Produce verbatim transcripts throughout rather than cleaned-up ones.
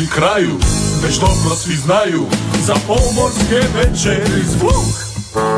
pri kraju, već dobro svi znaju za pomorske večeri zvuk.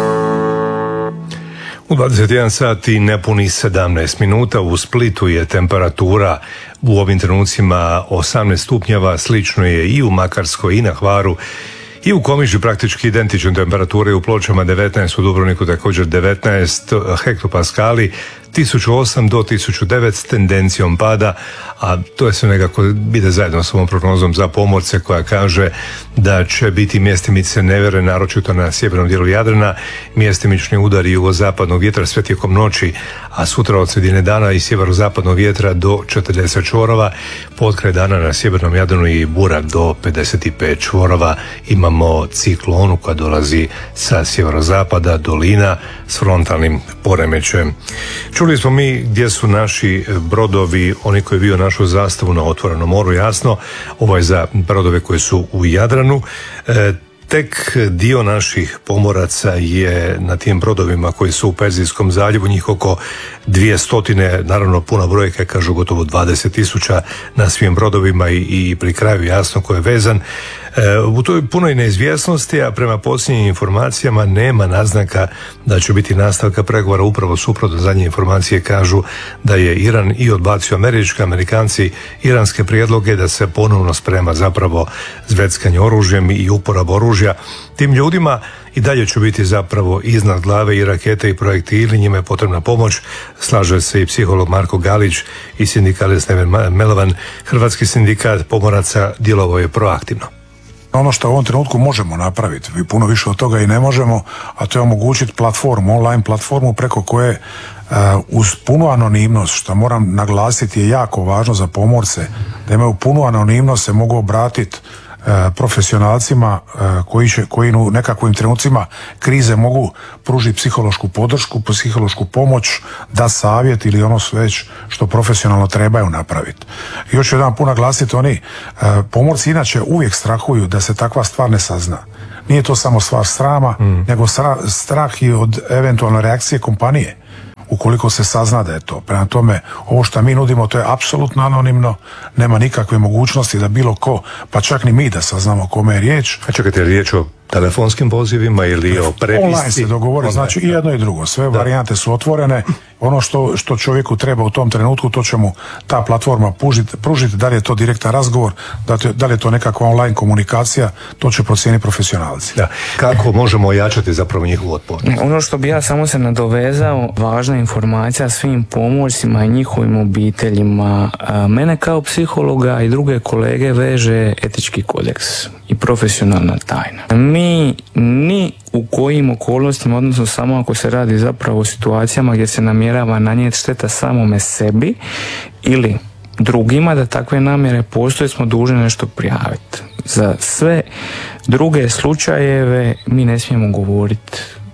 U dvadeset jedan sati nepuni sedamnaest minuta u Splitu je temperatura u ovim trenucima osamnaest stupnjeva, slično je i u Makarskoj i na Hvaru. I u Komiži praktički identične temperature, u Pločama devetnaest, u Dubrovniku također devetnaest hektopaskali, tisuću osam do tisuću devet s tendencijom pada, a to je sve nekako ide zajedno s ovom prognozom za pomorce koja kaže da će biti mjestimice nevere, naročito na sjevernom dijelu Jadrana, mjestimični udari jugozapadnog vjetra sve tijekom noći, a sutra od sredine dana i sjeverozapadnog vjetra do četrdeset čvorova, potkraj dana na sjevernom Jadranu i bura do pedeset pet čvorova. Imamo ciklonu koja dolazi sa sjeverozapada, dolina s frontalnim poremećajem. Čuli smo mi gdje su naši brodovi, oni koji viju našu zastavu na otvorenom moru, jasno, ovo je za brodove koji su u Jadranu. E, tek dio naših pomoraca je na tim brodovima koji su u Perzijskom zaljevu, njih oko dvjesto, naravno puna brojka, kažu gotovo dvadeset tisuća na svim brodovima i, i pri kraju jasno ko je vezan. E, u toj punoj neizvjesnosti, a prema posljednjim informacijama nema naznaka da će biti nastavka pregovora, upravo suprotno. Zadnje informacije kažu da je Iran i odbacio američki, Amerikanci iranske prijedloge da se ponovno sprema zapravo zveckanje oružjem i uporaba oružja. Tim ljudima i dalje će biti zapravo iznad glave i rakete i projektili, njima je potrebna pomoć. Slaže se i psiholog Marko Galić i sindikalist Neven Melovan. Hrvatski sindikat pomoraca djelovao je proaktivno. Ono što u ovom trenutku možemo napraviti, i puno više od toga i ne možemo, a to je omogućiti platformu, online platformu preko koje uh, uz punu anonimnost, što moram naglasiti je jako važno za pomorce, da imaju punu anonimnost, se mogu obratiti profesionalcima koji, će, koji u nekakvim trenucima krize mogu pružiti psihološku podršku, psihološku pomoć, da savjet ili ono sve što profesionalno trebaju napraviti. Još ću jedan put naglasiti, oni pomorci inače uvijek strahuju da se takva stvar ne sazna. Nije to samo stvar srama, mm. nego strah i od eventualne reakcije kompanije ukoliko se sazna da je to. Prema tome, ovo što mi nudimo, to je apsolutno anonimno, nema nikakve mogućnosti da bilo ko, pa čak ni mi da saznamo kome je riječ. A čekajte, je riječ o telefonskim pozivima ili o prepisci? Online se dogovore, znači i jedno i drugo. Sve da. Varijante su otvorene. Ono što, što čovjeku treba u tom trenutku, to će mu ta platforma pružiti, pružiti, da li je to direktan razgovor, da li je to nekakva online komunikacija, to će procijeniti profesionalci. Da. Kako možemo ojačati zapravo njihovu otpornost? Ono što bi ja samo se nadovezao, važna informacija svim pomorcima i njihovim obiteljima. Mene kao psihologa i druge kolege veže etički kodeks i profesionalna tajna. Mi ni u kojim okolnostima, odnosno samo ako se radi zapravo o situacijama gdje se namjerava nanijeti šteta samome sebi ili drugima, da takve namjere postoje, smo dužni nešto prijaviti. Za sve druge slučajeve mi ne smijemo govoriti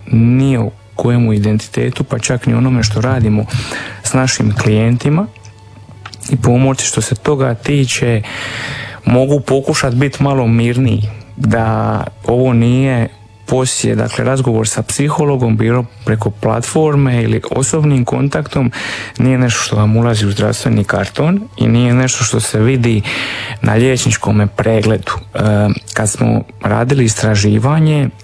ni o kojemu identitetu, pa čak ni onome što radimo s našim klijentima. I pomorci što se toga tiče mogu pokušati biti malo mirniji, da ovo nije poslije, dakle razgovor sa psihologom, bilo preko platforme ili osobnim kontaktom, nije nešto što vam ulazi u zdravstveni karton i nije nešto što se vidi na liječničkom pregledu. E, kad smo radili istraživanje e,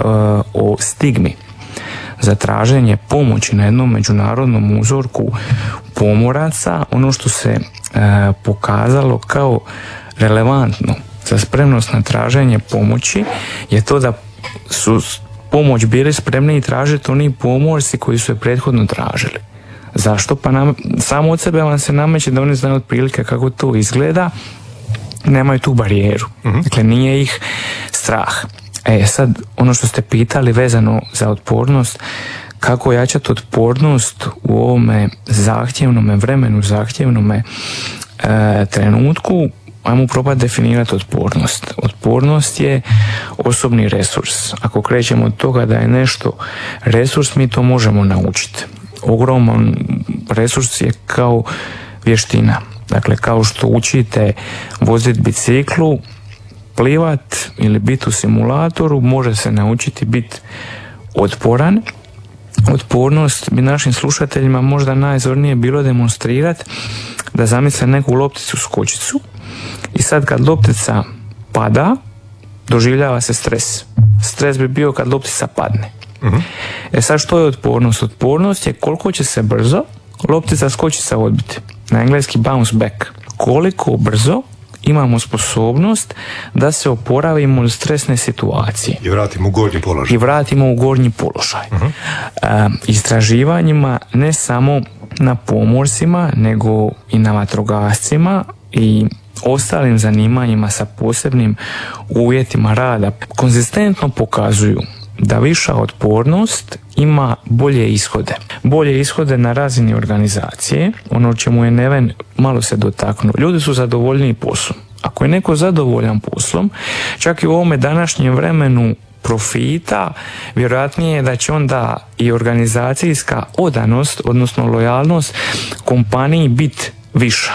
o stigmi za traženje pomoći na jednom međunarodnom uzorku pomoraca, ono što se e, pokazalo kao relevantno za spremnost na traženje pomoći je to da su pomoć bili spremni i tražiti oni pomorci koji su je prethodno tražili. Zašto? Pa nam, samo od sebe vam se nameće da oni znaju otprilike kako to izgleda, nemaju tu barijeru. Mm-hmm. Dakle, nije ih strah. E sad, ono što ste pitali vezano za otpornost, kako jačati otpornost u ovome zahtjevnome vremenu, zahtjevnome e, trenutku, ajmo probati definirati otpornost. Otpornost je osobni resurs. Ako krećemo od toga da je nešto resurs, mi to možemo naučiti. Ogroman resurs je kao vještina. Dakle, kao što učite voziti biciklu, plivat ili biti u simulatoru, može se naučiti biti otporan. Otpornost bi našim slušateljima možda najzornije bilo demonstrirati da zamisle neku lopticu skočicu I sad kad loptica pada, doživljava se stres. Stres bi bio kad loptica padne. Uh-huh. E sad što je otpornost? Otpornost je koliko će se brzo loptica skočica odbiti. Na engleski bounce back. Koliko brzo imamo sposobnost da se oporavimo od stresne situacije. I vratimo u gornji položaj. I vratimo u gornji položaj. Uh-huh. E, istraživanjima ne samo na pomorcima, nego i na vatrogascima i ostalim zanimanjima sa posebnim uvjetima rada konzistentno pokazuju da viša otpornost ima bolje ishode. Bolje ishode na razini organizacije, ono o čemu je Neven malo se dotaknuo. Ljudi su zadovoljniji poslom. Ako je neko zadovoljan poslom, čak i u ovome današnjem vremenu profita, vjerojatnije je da će onda i organizacijska odanost, odnosno lojalnost kompaniji biti viša.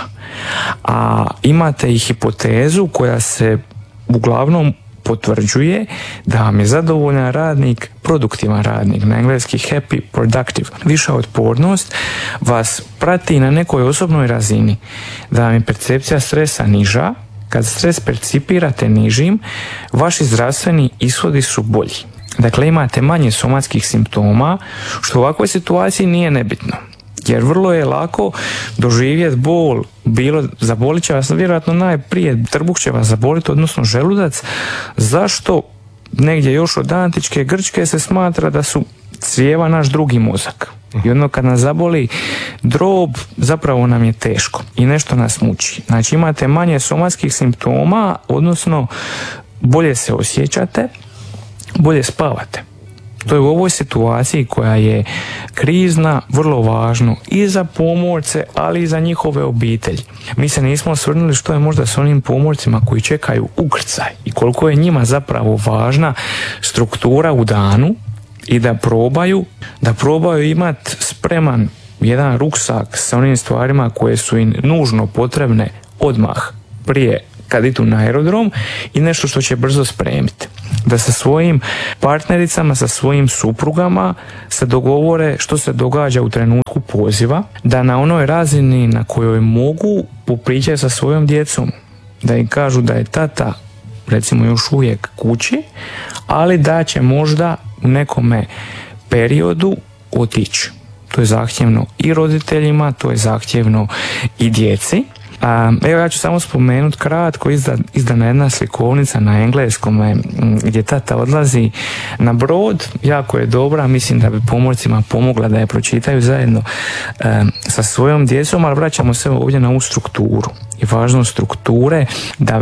A imate i hipotezu koja se uglavnom potvrđuje da vam je zadovoljan radnik produktivan radnik, na engleski happy, productive. Viša otpornost vas prati na nekoj osobnoj razini, da vam je percepcija stresa niža. Kad stres percipirate nižim, vaši zdravstveni ishodi su bolji. Dakle, imate manje somatskih simptoma, što u ovakvoj situaciji nije nebitno. Jer vrlo je lako doživjeti bol, bilo zabolit će vas, vjerojatno najprije trbuh će vas zaboliti, odnosno želudac. Zašto? Negdje još od antičke Grčke se smatra da su crijeva naš drugi mozak. I onda kad nas zaboli drob, zapravo nam je teško i nešto nas muči. Znači imate manje somatskih simptoma, odnosno bolje se osjećate, bolje spavate. To je u ovoj situaciji koja je krizna, vrlo važno i za pomorce, ali i za njihove obitelji. Mi se nismo osvrnuli što je možda s onim pomorcima koji čekaju ukrcaj i koliko je njima zapravo važna struktura u danu i da probaju, da probaju imati spreman jedan ruksak sa onim stvarima koje su im nužno potrebne odmah prije kad idu na aerodrom i nešto što će brzo spremiti. Da sa svojim partnericama, sa svojim suprugama se dogovore što se događa u trenutku poziva, da na onoj razini na kojoj mogu popričaju sa svojom djecom, da im kažu da je tata recimo još uvijek kući, ali da će možda u nekome periodu otići. To je zahtjevno i roditeljima, to je zahtjevno i djeci. A, evo ja ću samo spomenuti kratko, izda, izdana jedna slikovnica na engleskom gdje tata odlazi na brod, jako je dobra, mislim da bi pomorcima pomogla da je pročitaju zajedno e, sa svojom djecom, ali vraćamo se ovdje na ovu strukturu i važnost strukture, da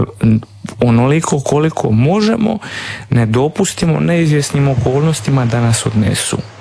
onoliko koliko možemo ne dopustimo neizvjesnim okolnostima da nas odnesu.